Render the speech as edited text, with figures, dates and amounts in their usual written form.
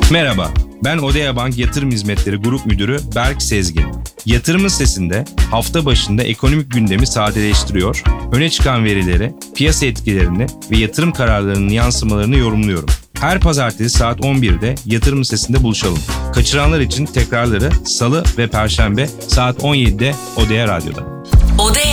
Merhaba, ben Odea Bank Yatırım Hizmetleri Grup Müdürü Berk Sezgin. Yatırımın Sesi'nde hafta başında ekonomik gündemi sadeleştiriyor, öne çıkan verileri, piyasa etkilerini ve yatırım kararlarının yansımalarını yorumluyorum. Her pazartesi saat 11'de Yatırım Sesi'nde buluşalım. Kaçıranlar için tekrarları Salı ve Perşembe saat 17'de Odea Radyo'da. Odea